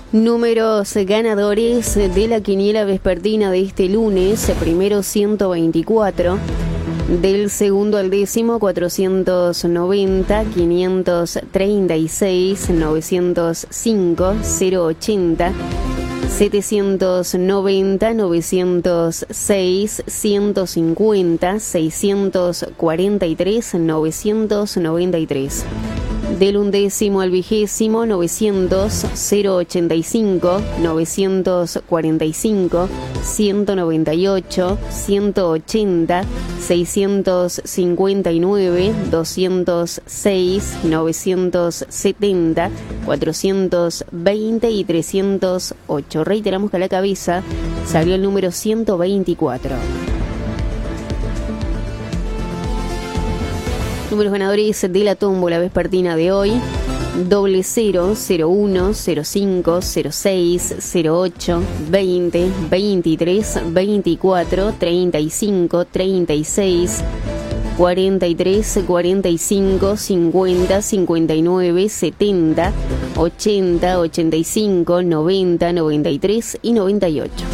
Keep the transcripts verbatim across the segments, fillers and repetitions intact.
Números ganadores de la quiniela vespertina de este lunes: primero ciento veinticuatro, del segundo al décimo cuatrocientos noventa, quinientos treinta y seis, novecientos cinco, cero ochenta, setecientos noventa, novecientos seis, ciento cincuenta, seiscientos cuarenta y tres, novecientos noventa y tres. Del undécimo al vigésimo, novecientos, cero ochenta y cinco, novecientos cuarenta y cinco, ciento noventa y ocho, ciento ochenta, seiscientos cincuenta y nueve, doscientos seis, novecientos setenta, cuatrocientos veinte y trescientos ocho. Reiteramos que a la cabeza salió el número ciento veinticuatro. Números ganadores de la tómbola vespertina de hoy: doble cero, cero uno, cero cinco, cero seis, cero ocho, veinte, veintitrés, veinticuatro, treinta y cinco, treinta y seis, cuarenta y tres, cuarenta y cinco, cincuenta, cincuenta y nueve, setenta, ochenta, ochenta y cinco, noventa, noventa y tres y noventa y ocho.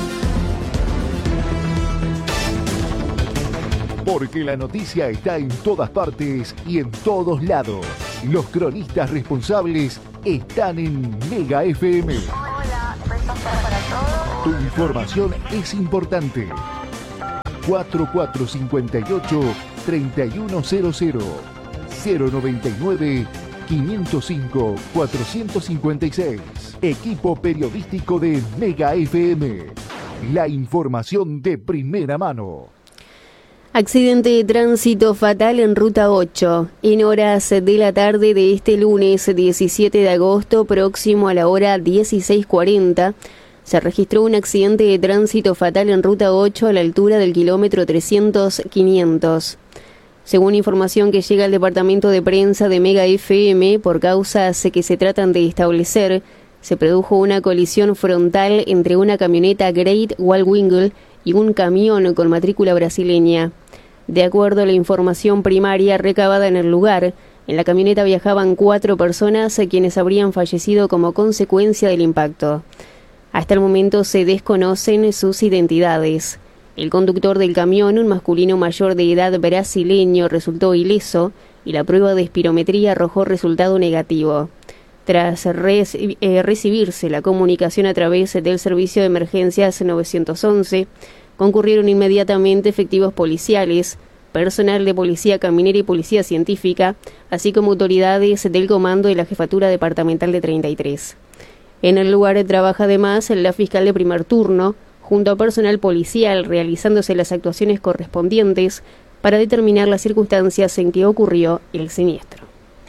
Porque la noticia está en todas partes y en todos lados. Los cronistas responsables están en Mega F M. Hola, soy Pastor para todos. Tu información es importante. cuatro cuatro cinco ocho, tres uno cero cero, cero noventa y nueve, quinientos cinco, cuatrocientos cincuenta y seis. Equipo periodístico de Mega F M. La información de primera mano. Accidente de tránsito fatal en Ruta ocho. En horas de la tarde de este lunes diecisiete de agosto, próximo a la hora dieciséis cuarenta, se registró un accidente de tránsito fatal en Ruta ocho a la altura del kilómetro trescientos quinientos. Según información que llega al departamento de prensa de Mega F M, por causas que se tratan de establecer, se produjo una colisión frontal entre una camioneta Great Wall Wingle y un camión con matrícula brasileña. De acuerdo a la información primaria recabada en el lugar, en la camioneta viajaban cuatro personas quienes habrían fallecido como consecuencia del impacto. Hasta el momento se desconocen sus identidades. El conductor del camión, un masculino mayor de edad brasileño, resultó ileso y la prueba de espirometría arrojó resultado negativo. Tras reci- eh, recibirse la comunicación a través del servicio de emergencias nueve once, concurrieron inmediatamente efectivos policiales, personal de policía caminera y policía científica, así como autoridades del comando de la Jefatura Departamental de treinta y tres. En el lugar trabaja además la fiscal de primer turno, junto a personal policial, realizándose las actuaciones correspondientes para determinar las circunstancias en que ocurrió el siniestro.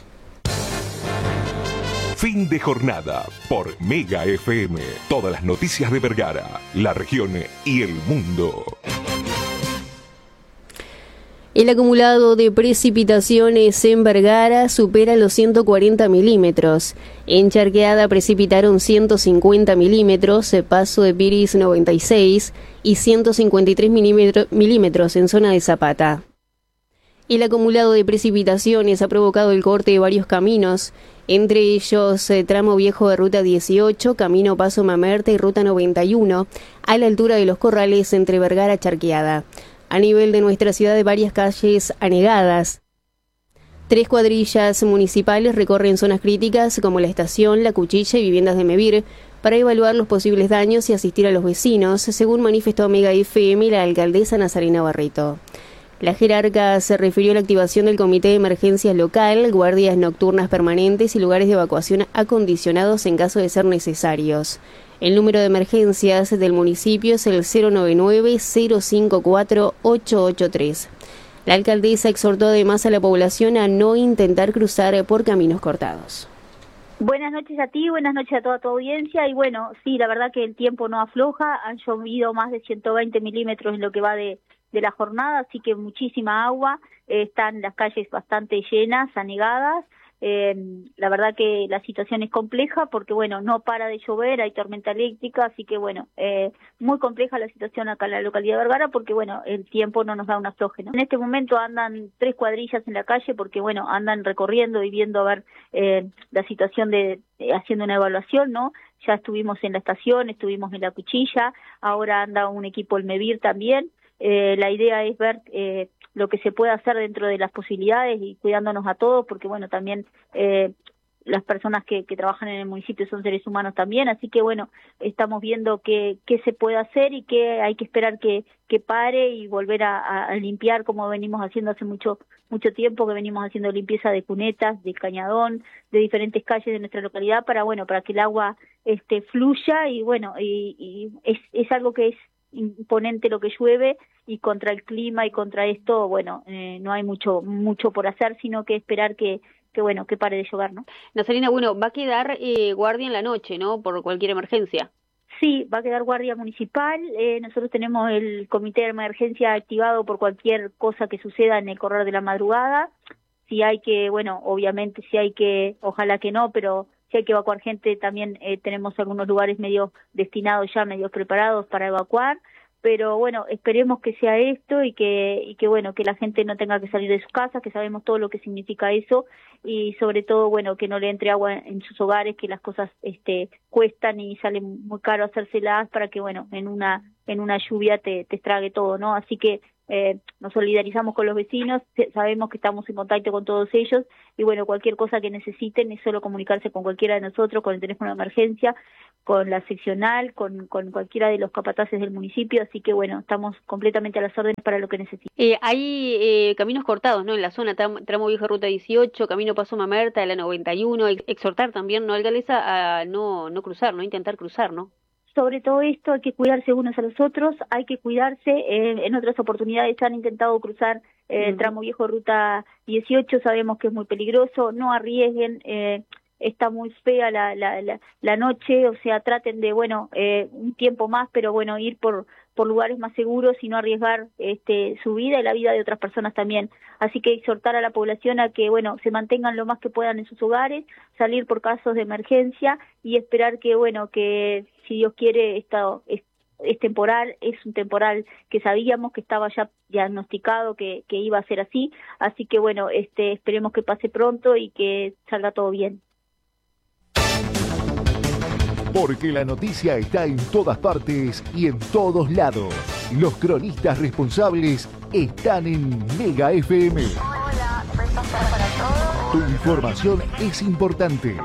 Fin de jornada por Mega F M. Todas las noticias de Vergara, la región y el mundo. El acumulado de precipitaciones en Vergara supera los ciento cuarenta milímetros. En Charqueada precipitaron ciento cincuenta milímetros, Paso de Piris noventa y seis y ciento cincuenta y tres milímetros en zona de Zapata. El acumulado de precipitaciones ha provocado el corte de varios caminos, entre ellos eh, tramo viejo de Ruta dieciocho, camino Paso Mamerta y Ruta noventa y uno, a la altura de los Corrales entre Vergara y Charqueada. A nivel de nuestra ciudad, de varias calles anegadas. Tres cuadrillas municipales recorren zonas críticas como la estación, la Cuchilla y viviendas de Mevir para evaluar los posibles daños y asistir a los vecinos, según manifestó Mega F M la alcaldesa Nazarena Barreto. La jerarca se refirió a la activación del Comité de Emergencias Local, guardias nocturnas permanentes y lugares de evacuación acondicionados en caso de ser necesarios. El número de emergencias del municipio es el cero nueve nueve, cero cinco cuatro, ocho ocho tres. La alcaldesa exhortó además a la población a no intentar cruzar por caminos cortados. Buenas noches a ti, buenas noches a toda tu audiencia. Y bueno, sí, la verdad que el tiempo no afloja, han llovido más de ciento veinte milímetros en lo que va de, de la jornada, así que muchísima agua, eh, están las calles bastante llenas, anegadas, eh, la verdad que la situación es compleja porque, bueno, no para de llover, hay tormenta eléctrica, así que, bueno, eh, muy compleja la situación acá en la localidad de Vergara porque, bueno, el tiempo no nos da un afloje, ¿no? En este momento andan tres cuadrillas en la calle porque, bueno, andan recorriendo y viendo a ver eh, la situación de, eh, haciendo una evaluación, ¿no? Ya estuvimos en la estación, estuvimos en la Cuchilla, ahora anda un equipo el MEVIR también. Eh, la idea es ver eh, lo que se puede hacer dentro de las posibilidades y cuidándonos a todos, porque bueno, también eh, las personas que, que trabajan en el municipio son seres humanos también, así que bueno, estamos viendo qué, qué se puede hacer y qué hay que esperar que, que pare y volver a, a limpiar como venimos haciendo hace mucho mucho tiempo, que venimos haciendo limpieza de cunetas, de cañadón, de diferentes calles de nuestra localidad para bueno, para que el agua este fluya y bueno, y, y es, es algo que es imponente lo que llueve y contra el clima y contra esto, bueno, eh, no hay mucho mucho por hacer, sino que esperar que, que bueno, que pare de llover, ¿no? Nazarena, bueno, va a quedar eh, guardia en la noche, ¿no? Por cualquier emergencia. Sí, va a quedar guardia municipal. Eh, nosotros tenemos el comité de emergencia activado por cualquier cosa que suceda en el correr de la madrugada. Si hay que, bueno, obviamente si hay que, ojalá que no, pero si hay que evacuar gente, también eh, tenemos algunos lugares medio destinados ya, medio preparados para evacuar. Pero bueno, esperemos que sea esto y que y que bueno, que la gente no tenga que salir de sus casas, que sabemos todo lo que significa eso y sobre todo bueno, que no le entre agua en sus hogares, que las cosas este cuestan y sale muy caro hacérselas para que bueno, en una en una lluvia te te estrague todo, ¿no? Así que eh, nos solidarizamos con los vecinos, sabemos que estamos en contacto con todos ellos y bueno, cualquier cosa que necesiten es solo comunicarse con cualquiera de nosotros, con el teléfono de emergencia, con la seccional, con, con cualquiera de los capataces del municipio, así que bueno, estamos completamente a las órdenes para lo que necesiten. Eh, hay eh, caminos cortados, ¿no? En la zona, tramo, tramo viejo ruta dieciocho, camino Paso Mamerta, la noventa y uno, exhortar también, ¿no? Alcaldesa, a no, no cruzar, no intentar cruzar, ¿no? Sobre todo esto hay que cuidarse unos a los otros, hay que cuidarse, eh, en otras oportunidades han intentado cruzar eh, el tramo viejo ruta dieciocho, sabemos que es muy peligroso, no arriesguen, eh, está muy fea la, la, la, la noche, o sea, traten de, bueno, eh, un tiempo más, pero bueno, ir por por lugares más seguros y no arriesgar este su vida y la vida de otras personas también. Así que exhortar a la población a que, bueno, se mantengan lo más que puedan en sus hogares, salir por casos de emergencia y esperar que, bueno, que si Dios quiere, esta, es, es temporal, es un temporal que sabíamos que estaba ya diagnosticado que, que iba a ser así, así que, bueno, este esperemos que pase pronto y que salga todo bien. Porque la noticia está en todas partes y en todos lados. Los cronistas responsables están en Mega F M. Hola, reportar para todos. Tu información es importante.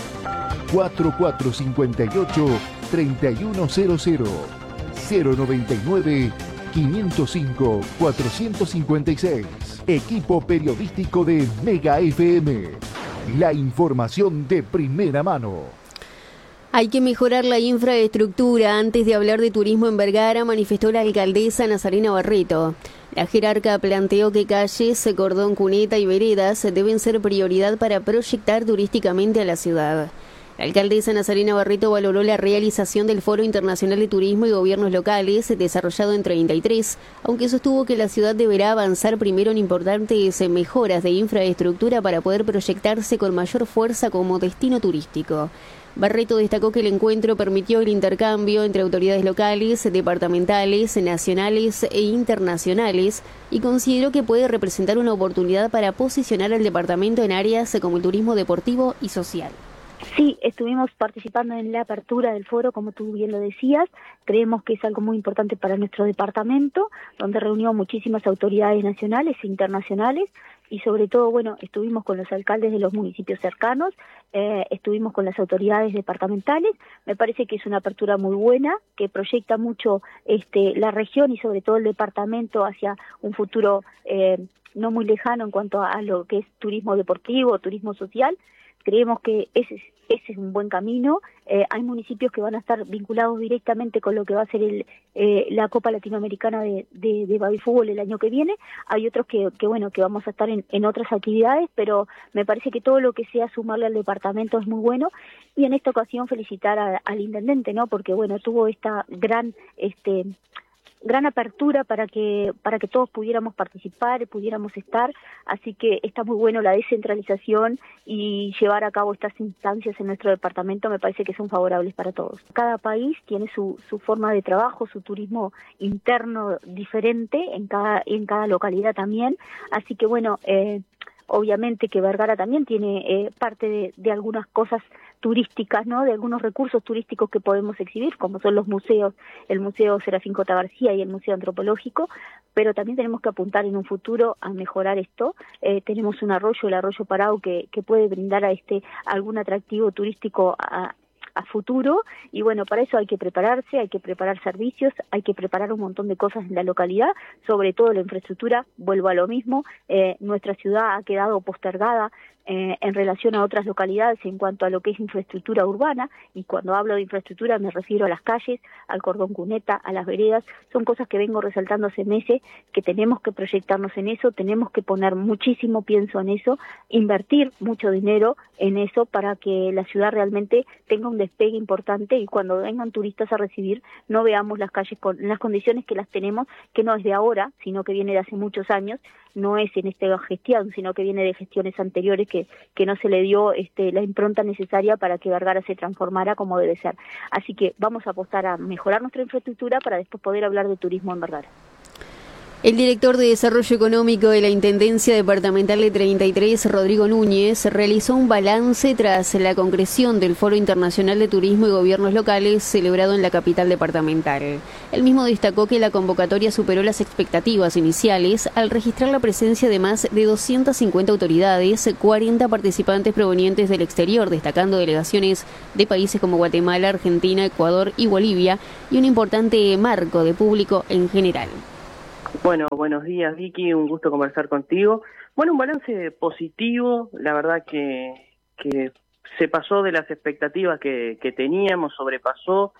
cuatro cuatro cinco ocho, tres uno cero cero, cero noventa y nueve, quinientos cinco, cuatrocientos cincuenta y seis. Equipo periodístico de Mega F M. La información de primera mano. Hay que mejorar la infraestructura. Antes de hablar de turismo en Vergara, manifestó la alcaldesa Nazarena Barreto. La jerarca planteó que calles, cordón cuneta y veredas deben ser prioridad para proyectar turísticamente a la ciudad. La alcaldesa Nazarena Barreto valoró la realización del Foro Internacional de Turismo y Gobiernos Locales, desarrollado en treinta y tres, aunque sostuvo que la ciudad deberá avanzar primero en importantes mejoras de infraestructura para poder proyectarse con mayor fuerza como destino turístico. Barreto destacó que el encuentro permitió el intercambio entre autoridades locales, departamentales, nacionales e internacionales y consideró que puede representar una oportunidad para posicionar al departamento en áreas como el turismo deportivo y social. Sí, estuvimos participando en la apertura del foro, como tú bien lo decías. Creemos que es algo muy importante para nuestro departamento, donde reunió muchísimas autoridades nacionales e internacionales y sobre todo, bueno, estuvimos con los alcaldes de los municipios cercanos, eh, estuvimos con las autoridades departamentales. Me parece que es una apertura muy buena, que proyecta mucho este la región y sobre todo el departamento hacia un futuro eh, no muy lejano en cuanto a lo que es turismo deportivo, turismo social. Creemos que ese, ese es un buen camino. Eh, hay municipios que van a estar vinculados directamente con lo que va a ser el, eh, la Copa Latinoamericana de, de, de Baby Fútbol el año que viene. Hay otros que, que bueno, que vamos a estar en, en otras actividades, pero me parece que todo lo que sea sumarle al departamento es muy bueno. Y en esta ocasión felicitar a, al intendente, ¿no? Porque bueno, tuvo esta gran este gran apertura para que para que todos pudiéramos participar, pudiéramos estar, así que está muy bueno la descentralización y llevar a cabo estas instancias en nuestro departamento me parece que son favorables para todos. Cada país tiene su, su forma de trabajo, su turismo interno diferente en cada, en cada localidad también, así que bueno, eh, obviamente que Vergara también tiene eh, parte de, de algunas cosas turísticas, ¿no? De algunos recursos turísticos que podemos exhibir, como son los museos, el Museo Serafín J. García y el Museo Antropológico, pero también tenemos que apuntar en un futuro a mejorar esto. Eh, tenemos un arroyo, el arroyo Parao, que, que puede brindar a este algún atractivo turístico a, a futuro, y bueno, para eso hay que prepararse, hay que preparar servicios, hay que preparar un montón de cosas en la localidad, sobre todo la infraestructura. Vuelvo a lo mismo, eh, nuestra ciudad ha quedado postergada eh, en relación a otras localidades en cuanto a lo que es infraestructura urbana, y cuando hablo de infraestructura me refiero a las calles, al cordón cuneta, a las veredas. Son cosas que vengo resaltando hace meses, que tenemos que proyectarnos en eso, tenemos que poner muchísimo pienso en eso, invertir mucho dinero en eso para que la ciudad realmente tenga un despegue importante, y cuando vengan turistas a recibir no veamos las calles con en las condiciones que las tenemos, que no es de ahora, sino que viene de hace muchos años, no es en esta gestión, sino que viene de gestiones anteriores que, que no se le dio este, la impronta necesaria para que Vergara se transformara como debe ser. Así que vamos a apostar a mejorar nuestra infraestructura para después poder hablar de turismo en Vergara. El director de Desarrollo Económico de la Intendencia Departamental de treinta y tres, Rodrigo Núñez, realizó un balance tras la concreción del Foro Internacional de Turismo y Gobiernos Locales celebrado en la capital departamental. Él mismo destacó que la convocatoria superó las expectativas iniciales al registrar la presencia de más de doscientas cincuenta autoridades, cuarenta participantes provenientes del exterior, destacando delegaciones de países como Guatemala, Argentina, Ecuador y Bolivia, y un importante marco de público en general. Bueno, buenos días, Vicky, un gusto conversar contigo. Bueno, un balance positivo, la verdad que, que se pasó de las expectativas que, que teníamos, sobrepasó,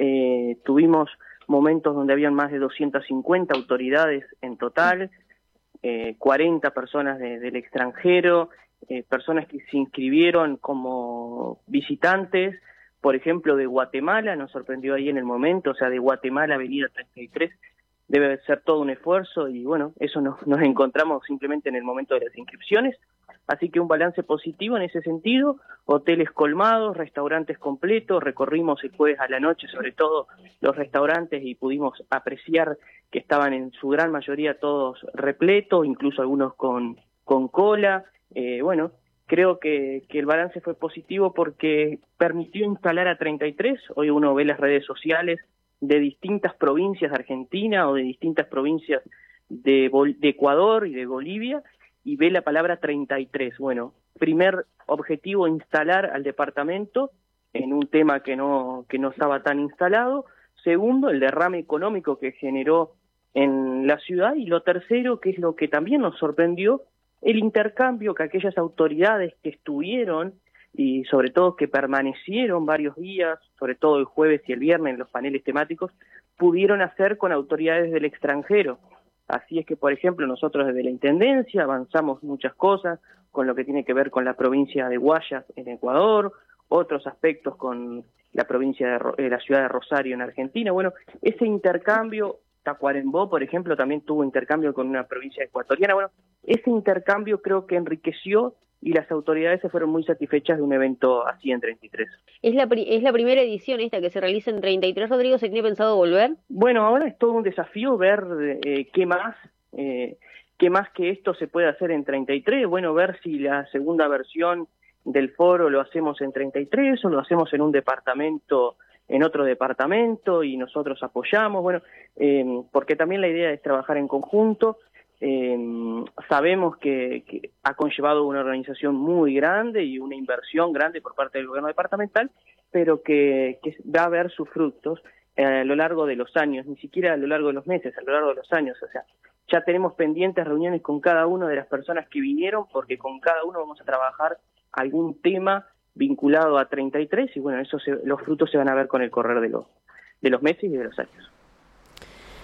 eh, tuvimos momentos donde habían más de doscientas cincuenta autoridades en total, eh, cuarenta personas de, del extranjero, eh, personas que se inscribieron como visitantes, por ejemplo, de Guatemala, nos sorprendió ahí en el momento, o sea, de Guatemala, Avenida treinta y tres, debe ser todo un esfuerzo, y bueno, eso nos, nos encontramos simplemente en el momento de las inscripciones, así que un balance positivo en ese sentido, hoteles colmados, restaurantes completos, recorrimos el jueves a la noche sobre todo los restaurantes y pudimos apreciar que estaban en su gran mayoría todos repletos, incluso algunos con, con cola, eh, bueno, creo que, que el balance fue positivo porque permitió instalar a treinta y tres, hoy uno ve las redes sociales de distintas provincias de Argentina o de distintas provincias de, Bol- de Ecuador y de Bolivia, y ve la palabra treinta y tres. Bueno, primer objetivo, instalar al departamento en un tema que no, que no estaba tan instalado. Segundo, el derrame económico que generó en la ciudad. Y lo tercero, que es lo que también nos sorprendió, el intercambio que aquellas autoridades que estuvieron y sobre todo que permanecieron varios días, sobre todo el jueves y el viernes en los paneles temáticos, pudieron hacer con autoridades del extranjero. Así es que, por ejemplo, nosotros desde la Intendencia avanzamos muchas cosas con lo que tiene que ver con la provincia de Guayas en Ecuador, otros aspectos con la provincia de Ro- eh, la ciudad de Rosario en Argentina. Bueno, ese intercambio, Tacuarembó, por ejemplo, también tuvo intercambio con una provincia ecuatoriana. Bueno, ese intercambio creo que enriqueció y las autoridades se fueron muy satisfechas de un evento así en treinta y tres. ¿Es la, pri- es la primera edición esta que se realiza en treinta y tres, Rodrigo? ¿Se tiene pensado volver? Bueno, ahora es todo un desafío ver eh, qué más, eh, qué más que esto se puede hacer en treinta y tres. Bueno, ver si la segunda versión del foro lo hacemos en treinta y tres o lo hacemos en un departamento, en otro departamento, y nosotros apoyamos. Bueno, eh, porque también la idea es trabajar en conjunto. Eh, sabemos que, que ha conllevado una organización muy grande y una inversión grande por parte del gobierno departamental, pero que, que va a ver sus frutos eh, a lo largo de los años, ni siquiera a lo largo de los meses, a lo largo de los años. O sea, ya tenemos pendientes reuniones con cada una de las personas que vinieron, porque con cada uno vamos a trabajar algún tema vinculado a treinta y tres, y bueno, eso se, los frutos se van a ver con el correr de los, de los meses y de los años.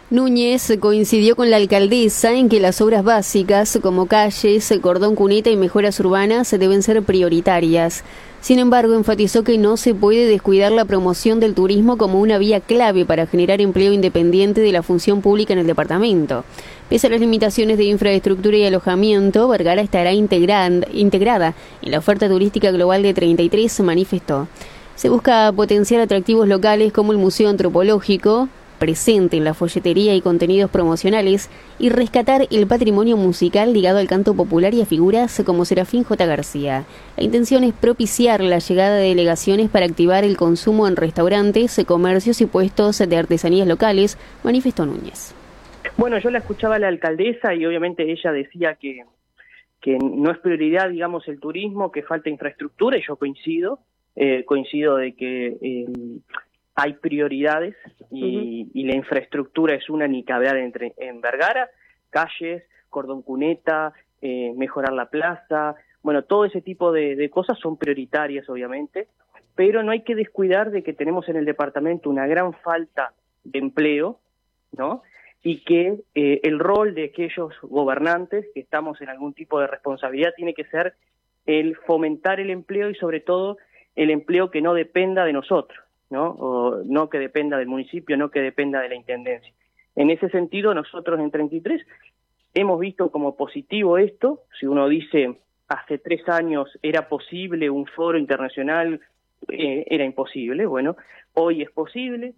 Núñez coincidió con la alcaldesa en que las obras básicas como calles, cordón cuneta y mejoras urbanas deben ser prioritarias. Sin embargo, enfatizó que no se puede descuidar la promoción del turismo como una vía clave para generar empleo independiente de la función pública en el departamento. Pese a las limitaciones de infraestructura y alojamiento, Vergara estará integran, integrada en la oferta turística global de treinta y tres, manifestó. Se busca potenciar atractivos locales como el Museo Antropológico, presente en la folletería y contenidos promocionales, y rescatar el patrimonio musical ligado al canto popular y a figuras como Serafín J. García. La intención es propiciar la llegada de delegaciones para activar el consumo en restaurantes, comercios y puestos de artesanías locales, manifestó Núñez. Bueno, yo la escuchaba a la alcaldesa y obviamente ella decía que, que no es prioridad, digamos, el turismo, que falta infraestructura, y yo coincido, eh, coincido de que eh, hay prioridades y, uh-huh. y la infraestructura es una ni cabe entre en Vergara, calles, cordón cuneta, eh, mejorar la plaza, bueno, todo ese tipo de, de cosas son prioritarias obviamente, pero no hay que descuidar de que tenemos en el departamento una gran falta de empleo, ¿no? Y que eh, el rol de aquellos gobernantes que estamos en algún tipo de responsabilidad tiene que ser el fomentar el empleo y sobre todo el empleo que no dependa de nosotros, ¿no? O no que dependa del municipio, no que dependa de la intendencia. En ese sentido, nosotros en treinta y tres hemos visto como positivo esto. Si uno dice hace tres años era posible un foro internacional, eh, era imposible. Bueno, hoy es posible.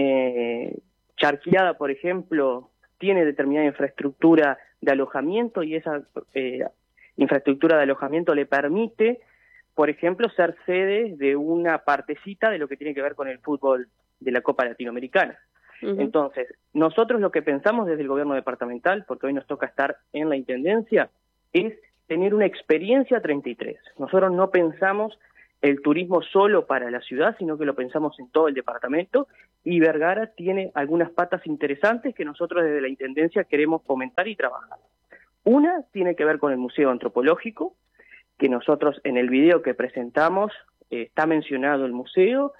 Eh, Charqueada, por ejemplo, tiene determinada infraestructura de alojamiento y esa eh, infraestructura de alojamiento le permite, por ejemplo, ser sede de una partecita de lo que tiene que ver con el fútbol de la Copa Latinoamericana. Uh-huh. Entonces, nosotros lo que pensamos desde el gobierno departamental, porque hoy nos toca estar en la intendencia, es tener una experiencia treinta y tres. Nosotros no pensamos el turismo solo para la ciudad, sino que lo pensamos en todo el departamento, y Vergara tiene algunas patas interesantes que nosotros desde la intendencia queremos fomentar y trabajar. Una tiene que ver con el Museo Antropológico, que nosotros en el video que presentamos eh, está mencionado el museo,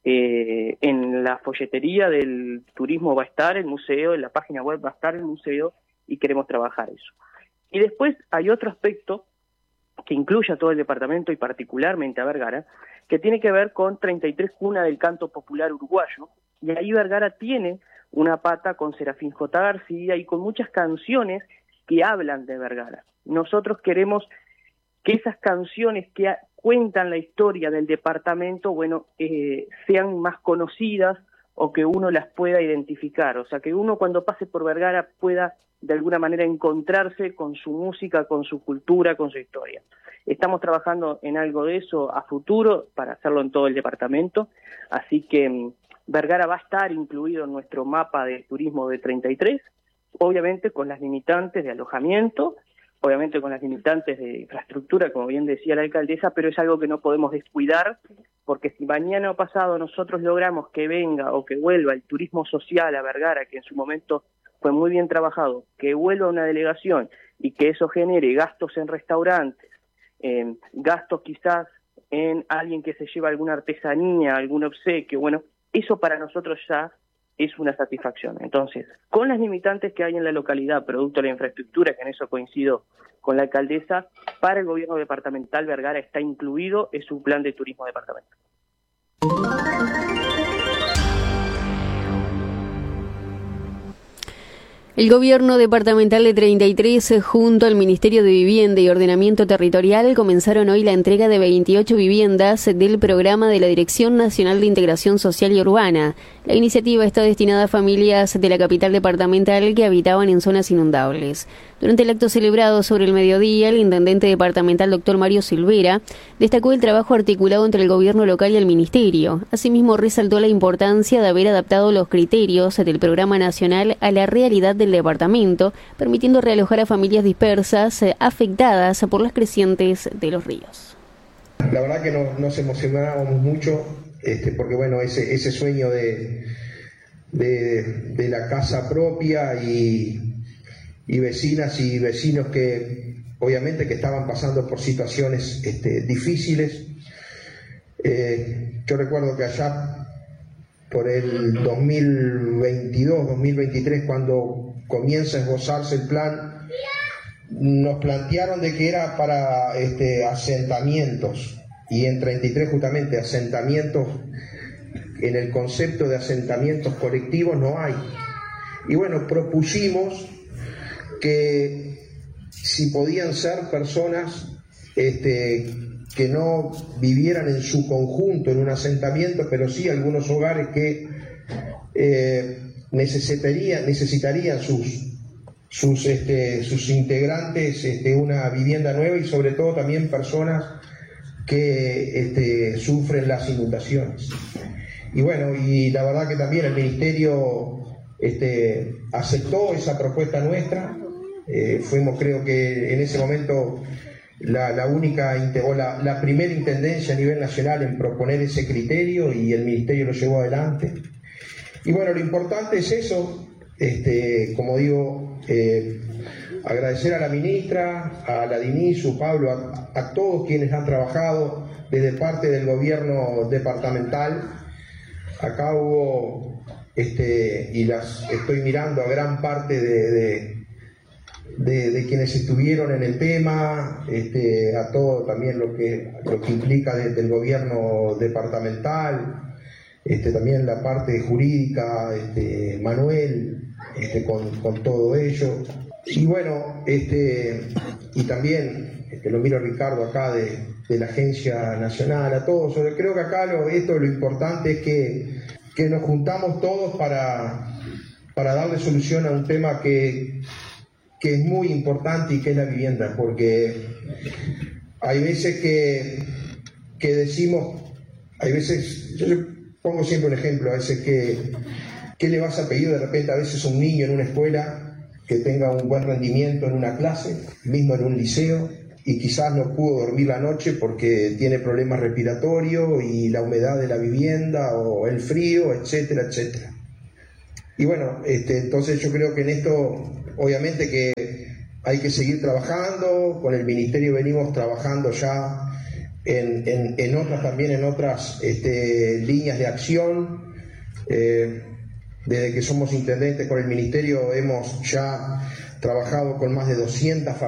eh, en la folletería del turismo va a estar el museo, en la página web va a estar el museo, y queremos trabajar eso. Y después hay otro aspecto que incluye a todo el departamento y particularmente a Vergara, que tiene que ver con treinta y tres Cuna del Canto Popular Uruguayo, y ahí Vergara tiene una pata con Serafín J. García y con muchas canciones que hablan de Vergara. Nosotros queremos que esas canciones que a, cuentan la historia del departamento, bueno, eh, sean más conocidas o que uno las pueda identificar, o sea, que uno cuando pase por Vergara pueda de alguna manera encontrarse con su música, con su cultura, con su historia. Estamos trabajando en algo de eso a futuro para hacerlo en todo el departamento, así que um, Vergara va a estar incluido en nuestro mapa de turismo de treinta y tres, obviamente con las limitantes de alojamiento, obviamente con las limitantes de infraestructura, como bien decía la alcaldesa, pero es algo que no podemos descuidar, porque si mañana o pasado nosotros logramos que venga o que vuelva el turismo social a Vergara, que en su momento fue muy bien trabajado, que vuelva una delegación y que eso genere gastos en restaurantes, eh, gastos quizás en alguien que se lleva alguna artesanía, algún obsequio, bueno, eso para nosotros ya es una satisfacción. Entonces, con las limitantes que hay en la localidad, producto de la infraestructura, que en eso coincido con la alcaldesa, para el gobierno departamental Vergara está incluido en su plan de turismo departamental. El gobierno departamental de treinta y tres, junto al Ministerio de Vivienda y Ordenamiento Territorial, comenzaron hoy la entrega de veintiocho viviendas del programa de la Dirección Nacional de Integración Social y Urbana. La iniciativa está destinada a familias de la capital departamental que habitaban en zonas inundables. Durante el acto celebrado sobre el mediodía, el intendente departamental, doctor Mario Silvera, destacó el trabajo articulado entre el gobierno local y el ministerio. Asimismo, resaltó la importancia de haber adaptado los criterios del programa nacional a la realidad del departamento, permitiendo realojar a familias dispersas eh, afectadas por las crecientes de los ríos. La verdad que no, nos emocionábamos mucho, este, porque bueno, ese, ese sueño de, de, de la casa propia y, y vecinas y vecinos que obviamente que estaban pasando por situaciones este, difíciles. Eh, yo recuerdo que allá por el dos mil veintidós, dos mil veintitrés, cuando comienza a esbozarse el plan, nos plantearon de que era para este, asentamientos, y en treinta y tres justamente asentamientos, en el concepto de asentamientos colectivos no hay. Y bueno, propusimos que si podían ser personas este, que no vivieran en su conjunto en un asentamiento, pero sí algunos hogares que eh, necesitarían, necesitarían sus, sus, este, sus integrantes este, una vivienda nueva, y sobre todo también personas que este, sufren las inundaciones. Y bueno, y la verdad que también el Ministerio este, aceptó esa propuesta nuestra. Eh, fuimos, creo que en ese momento, la, la única o la, la primera intendencia a nivel nacional en proponer ese criterio, y el Ministerio lo llevó adelante. Y bueno, lo importante es eso, este, como digo, eh, agradecer a la ministra, a la DINISU, Pablo, a, a todos quienes han trabajado desde parte del gobierno departamental. Acá hubo, este, y las estoy mirando a gran parte de, de, de, de quienes estuvieron en el tema, este, a todo también lo que, lo que implica desde el gobierno departamental, este, también la parte jurídica, este, Manuel, este, con, con todo ello. Y bueno, este, y también, este, lo miro a Ricardo acá de, de la Agencia Nacional, a todos. Yo creo que acá lo, esto lo importante es que, que nos juntamos todos para, para darle solución a un tema que, que es muy importante, y que es la vivienda, porque hay veces que, que decimos, hay veces, yo le pongo siempre un ejemplo, a veces que, ¿qué le vas a pedir de repente a veces a un niño en una escuela que tenga un buen rendimiento en una clase, mismo en un liceo, y quizás no pudo dormir la noche porque tiene problemas respiratorios y la humedad de la vivienda o el frío, etcétera, etcétera? Y bueno, este, entonces yo creo que en esto, obviamente que hay que seguir trabajando, con el Ministerio venimos trabajando ya en, en, en otras, también en otras este, líneas de acción. Eh, Desde que somos intendentes con el Ministerio hemos ya trabajado con más de doscientas familias.